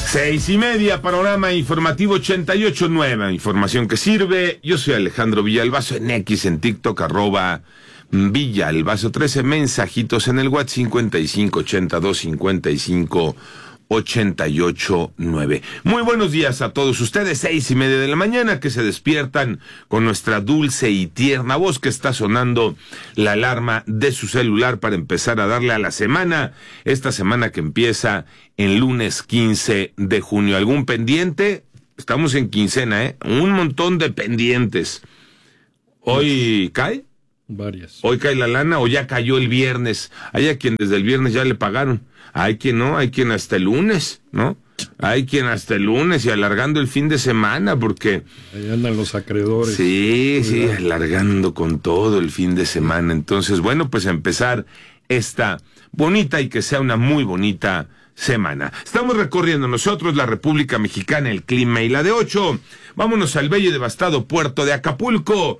6:30, panorama informativo 88.9, información que sirve. Yo soy Alejandro Villalbazo en X, en TikTok, @Villalbazo 13, mensajitos en el WhatsApp 55825588.9. Muy buenos días a todos ustedes, 6:30 de la mañana, que se despiertan con nuestra dulce y tierna voz, que está sonando la alarma de su celular para empezar a darle a la semana, esta semana que empieza el lunes 15 de junio. ¿Algún pendiente? Estamos en quincena, un montón de pendientes. ¿Hoy cae? Varias. ¿Hoy cae la lana o ya cayó el viernes? Hay a quien desde el viernes ya le pagaron. Hay quien no, hay quien hasta el lunes, ¿no? Hay quien hasta el lunes y alargando el fin de semana porque... Ahí andan los acreedores. Sí, alargando con todo el fin de semana. Entonces, bueno, pues empezar esta bonita y que sea una muy bonita semana. Estamos recorriendo nosotros la República Mexicana, el clima y la de 8. Vámonos al bello y devastado puerto de Acapulco.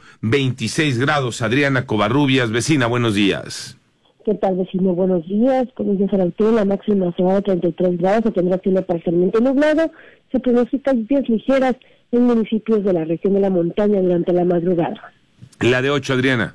26 grados, Adriana Covarrubias, vecina, buenos días. ¿Qué tal, vecino? Buenos días. Como dice Arauto, la máxima será de 33 grados, se tendrá cielo parcialmente nublado. Se pronostican lluvias ligeras en municipios de la región de la montaña durante la madrugada. La de 8, Adriana.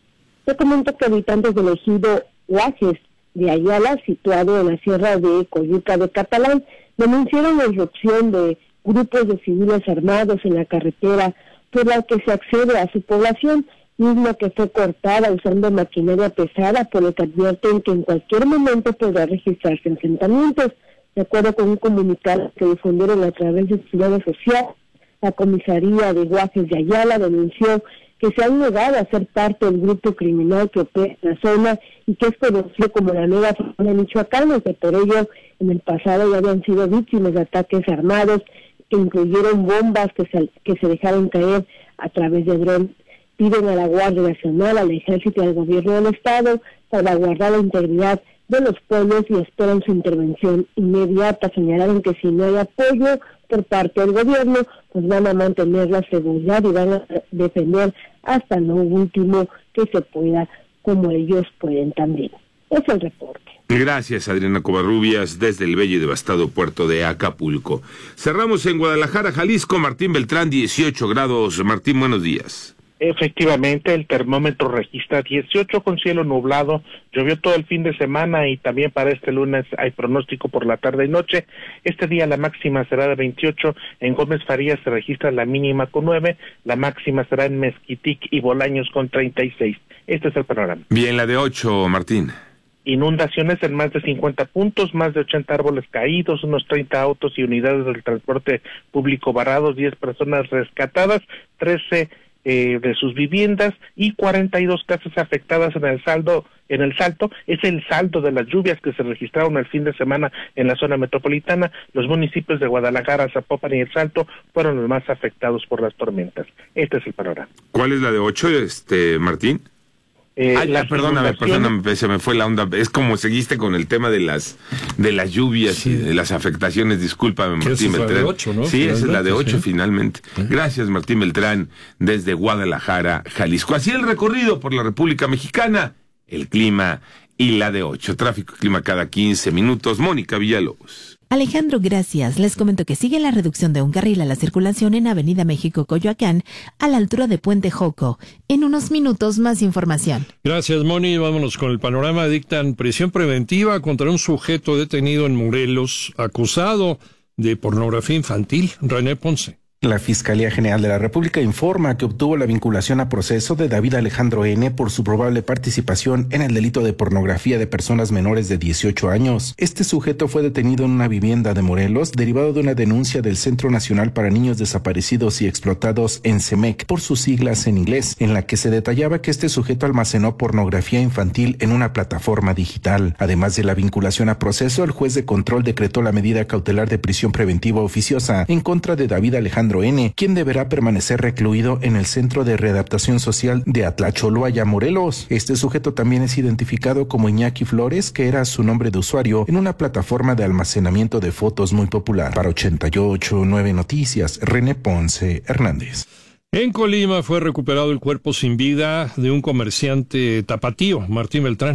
Te comento que habitantes del ejido Guajes de Ayala, situado en la sierra de Coyuca de Catalán, denunciaron la irrupción de grupos de civiles armados en la carretera por la que se accede a su población, misma que fue cortada usando maquinaria pesada, por lo que advierten que en cualquier momento podrá registrarse enfrentamientos. De acuerdo con un comunicado que difundieron a través de sus redes sociales, la comisaría de Guajes de Ayala denunció que se han negado a ser parte del grupo criminal que opera en la zona y que es conocido como la Nueva Frontera Michoacana, que por ello en el pasado ya habían sido víctimas de ataques armados que incluyeron bombas que se dejaron caer a través de drones. Piden a la Guardia Nacional, al Ejército y al Gobierno del Estado salvaguardar la integridad de los pueblos y esperan su intervención inmediata. Señalaron que si no hay apoyo por parte del gobierno, pues van a mantener la seguridad y van a defender hasta lo último que se pueda, como ellos pueden también. Es el reporte. Gracias, Adriana Covarrubias, desde el bello y devastado puerto de Acapulco. Cerramos en Guadalajara, Jalisco. Martín Beltrán, 18 grados. Martín, buenos días. Efectivamente, el termómetro registra 18 con cielo nublado. Llovió todo el fin de semana y también para este lunes hay pronóstico por la tarde y noche. Este día la máxima será de 28. En Gómez Farías se registra la mínima con 9. La máxima será en Mezquitic y Bolaños con 36. Este es el panorama. Bien, la de 8, Martín. Inundaciones en más de 50 puntos, más de 80 árboles caídos, unos 30 autos y unidades del transporte público varados, 10 personas rescatadas, 13 de sus viviendas y 42 casas afectadas en el Salto. Es el saldo de las lluvias que se registraron el fin de semana en la zona metropolitana. Los municipios de Guadalajara, Zapopan y El Salto fueron los más afectados por las tormentas. Este es el panorama. ¿Cuál es la de 8, Martín? Perdóname, se me fue la onda. Es como seguiste con el tema de las lluvias, sí, y de las afectaciones. Discúlpame, Martín Beltrán. Es la de 8, ¿no? Sí, esa es la de 8, sí. Finalmente. Gracias, Martín Beltrán, desde Guadalajara, Jalisco. Así el recorrido por la República Mexicana, el clima y la de 8. Tráfico y clima cada 15 minutos. Mónica Villalobos. Alejandro, gracias. Les comento que sigue la reducción de un carril a la circulación en Avenida México Coyoacán, a la altura de Puente Joco. En unos minutos, más información. Gracias, Moni. Vámonos con el panorama. Dictan prisión preventiva contra un sujeto detenido en Morelos, acusado de pornografía infantil. René Ponce. La Fiscalía General de la República informa que obtuvo la vinculación a proceso de David Alejandro N. por su probable participación en el delito de pornografía de personas menores de 18 años. Este sujeto fue detenido en una vivienda de Morelos, derivado de una denuncia del Centro Nacional para Niños Desaparecidos y Explotados, en CEMEC, por sus siglas en inglés, en la que se detallaba que este sujeto almacenó pornografía infantil en una plataforma digital. Además de la vinculación a proceso, el juez de control decretó la medida cautelar de prisión preventiva oficiosa en contra de David Alejandro N., quien deberá permanecer recluido en el Centro de Readaptación Social de Atlacholoaya, Morelos. Este sujeto también es identificado como Iñaki Flores, que era su nombre de usuario en una plataforma de almacenamiento de fotos muy popular. Para 88.9 Noticias, René Ponce Hernández. En Colima fue recuperado el cuerpo sin vida de un comerciante tapatío, Martín Beltrán.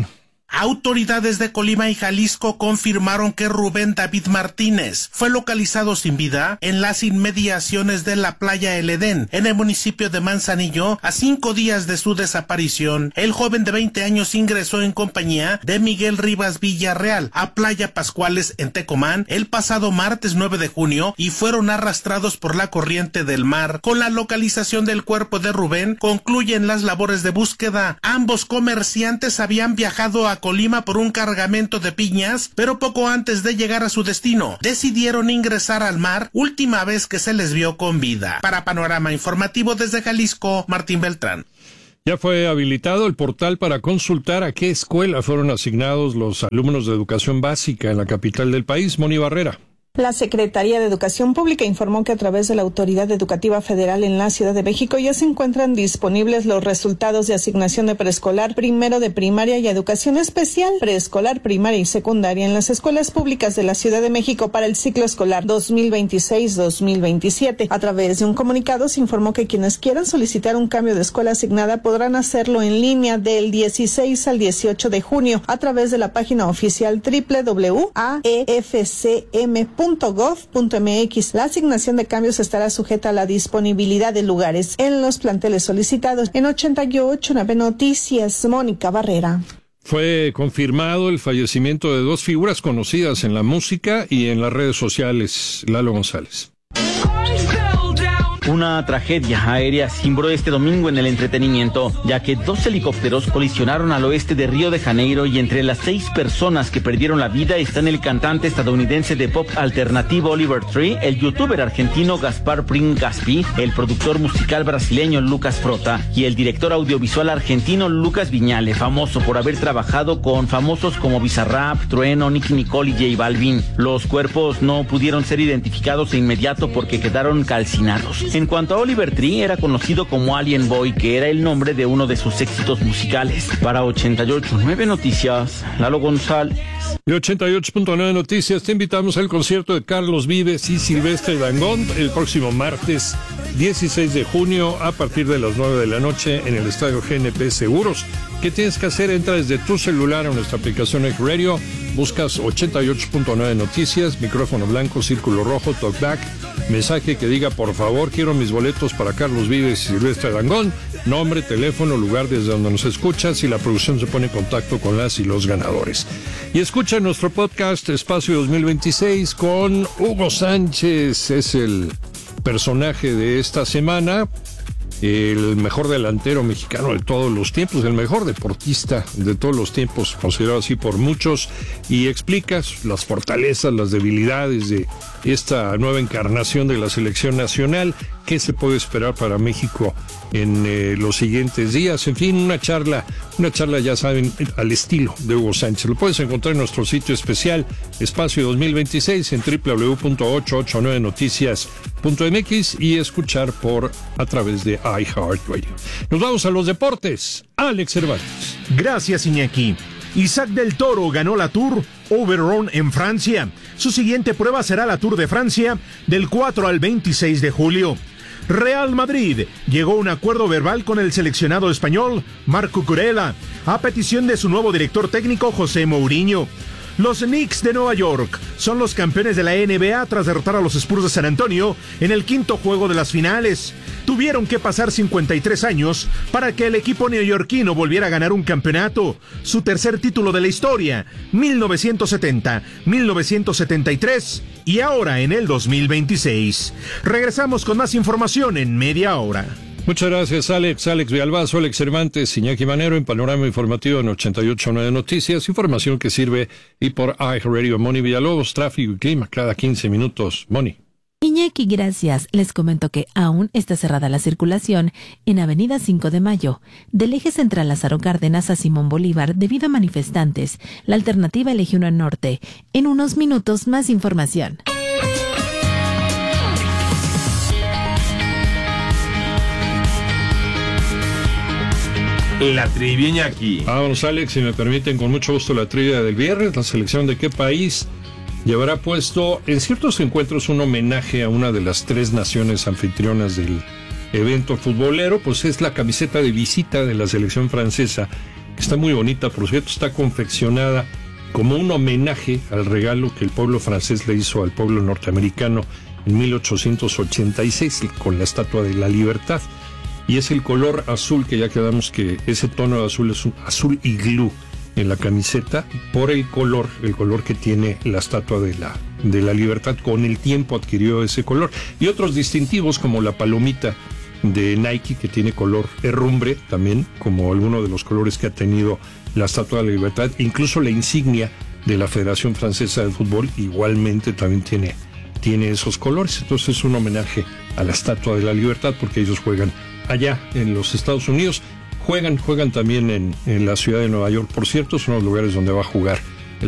Autoridades de Colima y Jalisco confirmaron que Rubén David Martínez fue localizado sin vida en las inmediaciones de la playa El Edén, en el municipio de Manzanillo, a 5 días de su desaparición. El joven de 20 años ingresó en compañía de Miguel Rivas Villarreal a Playa Pascuales en Tecomán el pasado martes 9 de junio y fueron arrastrados por la corriente del mar. Con la localización del cuerpo de Rubén concluyen las labores de búsqueda. Ambos comerciantes habían viajado a Colima por un cargamento de piñas, pero poco antes de llegar a su destino, decidieron ingresar al mar, última vez que se les vio con vida. Para Panorama Informativo desde Jalisco, Martín Beltrán. Ya fue habilitado el portal para consultar a qué escuela fueron asignados los alumnos de educación básica en la capital del país. Moni Barrera. La Secretaría de Educación Pública informó que a través de la Autoridad Educativa Federal en la Ciudad de México ya se encuentran disponibles los resultados de asignación de preescolar, primero de primaria y educación especial, preescolar, primaria y secundaria en las escuelas públicas de la Ciudad de México para el ciclo escolar 2026-2027. A través de un comunicado se informó que quienes quieran solicitar un cambio de escuela asignada podrán hacerlo en línea del 16 al 18 de junio a través de la página oficial www.aefcm.gov.mx. La asignación de cambios estará sujeta a la disponibilidad de lugares en los planteles solicitados. En 88.9 Noticias, Mónica Barrera. Fue confirmado el fallecimiento de 2 figuras conocidas en la música y en las redes sociales. Lalo González. Una tragedia aérea cimbró este domingo en el entretenimiento, ya que 2 helicópteros colisionaron al oeste de Río de Janeiro y entre las 6 personas que perdieron la vida están el cantante estadounidense de pop alternativo Oliver Tree, el youtuber argentino Gaspar Pring Gaspi, el productor musical brasileño Lucas Frota y el director audiovisual argentino Lucas Viñale, famoso por haber trabajado con famosos como Bizarrap, Trueno, Nicki Nicole y J Balvin. Los cuerpos no pudieron ser identificados de inmediato porque quedaron calcinados. En cuanto a Oliver Tree, era conocido como Alien Boy, que era el nombre de uno de sus éxitos musicales. Para 88.9 Noticias, Lalo González. De 88.9 Noticias, te invitamos al concierto de Carlos Vives y Silvestre Dangond el próximo martes 16 de junio a partir de las 9 de la noche en el Estadio GNP Seguros. ¿Qué tienes que hacer? Entra desde tu celular a nuestra aplicación iHeartRadio, buscas 88.9 Noticias, micrófono blanco, círculo rojo, talkback, mensaje que diga por favor quiero mis boletos para Carlos Vives y Silvestre Dangond, nombre, teléfono, lugar desde donde nos escuchas y la producción se pone en contacto con las y los ganadores. Y escucha nuestro podcast Espacio 2026 con Hugo Sánchez, es el personaje de esta semana, el mejor delantero mexicano de todos los tiempos, el mejor deportista de todos los tiempos, considerado así por muchos, y explicas las fortalezas, las debilidades de esta nueva encarnación de la selección nacional, qué se puede esperar para México en los siguientes días, en fin, una charla ya saben, al estilo de Hugo Sánchez. Lo puedes encontrar en nuestro sitio especial, Espacio 2026, en www.889noticias.mx y escuchar a través de iHeartRadio. Nos vamos a los deportes. Alex Cervantes. Gracias, Iñaki. Isaac del Toro ganó la Tour Oberon en Francia. Su siguiente prueba será la Tour de Francia del 4 al 26 de julio. Real Madrid llegó a un acuerdo verbal con el seleccionado español Marc Cucurella a petición de su nuevo director técnico José Mourinho. Los Knicks de Nueva York son los campeones de la NBA tras derrotar a los Spurs de San Antonio en el 5º juego de las finales. Tuvieron que pasar 53 años para que el equipo neoyorquino volviera a ganar un campeonato, su tercer título de la historia, 1970, 1973 y ahora en el 2026. Regresamos con más información en media hora. Muchas gracias, Alex Villalbazo, Alex Cervantes, Iñaki Manero en Panorama Informativo en 88.9 Noticias, información que sirve y por iHeartRadio. Moni Villalobos, tráfico y clima cada 15 minutos. Moni. Iñaki, gracias. Les comento que aún está cerrada la circulación en Avenida 5 de Mayo, del eje central Lázaro Cárdenas a Simón Bolívar debido a manifestantes. La alternativa elige uno norte. En unos minutos más información. La trivia aquí. Vamos, Alex, si me permiten, con mucho gusto la trivia del viernes. La selección de qué país llevará puesto en ciertos encuentros un homenaje a una de las 3 naciones anfitrionas del evento futbolero, pues es la camiseta de visita de la selección francesa que está muy bonita, por cierto, está confeccionada como un homenaje al regalo que el pueblo francés le hizo al pueblo norteamericano en 1886 con la Estatua de la Libertad. Y es el color azul, que ya quedamos que ese tono de azul es un azul iglú en la camiseta, por el color que tiene la Estatua de la Libertad. Con el tiempo adquirió ese color. Y otros distintivos como la palomita de Nike, que tiene color herrumbre también, como alguno de los colores que ha tenido la Estatua de la Libertad. Incluso la insignia de la Federación Francesa de Fútbol igualmente también tiene esos colores. Entonces es un homenaje a la Estatua de la Libertad, porque ellos juegan allá en los Estados Unidos. Juegan también en la ciudad de Nueva York, por cierto, son los lugares donde va a jugar